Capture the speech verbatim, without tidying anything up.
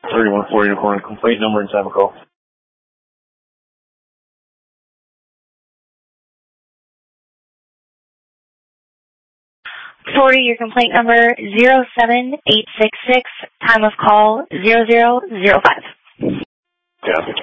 thirty-one four uniform, complaint number and time of call. Authority, your complaint number zero seven eight six six, time of call zero zero zero five. Copy.